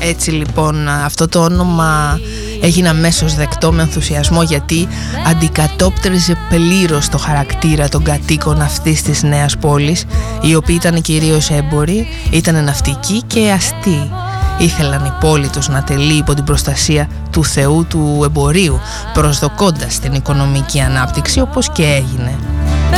Έτσι λοιπόν αυτό το όνομα έγινε αμέσως δεκτό με ενθουσιασμό, γιατί αντικατόπτριζε πλήρως το χαρακτήρα των κατοίκων αυτής της νέας πόλης, οι οποίοι ήταν κυρίως έμποροι, ήταν ναυτικοί και αστεί. Ήθελαν η πόλη τους να τελεί υπό την προστασία του θεού του εμπορίου, προσδοκώντας την οικονομική ανάπτυξη, όπως και έγινε.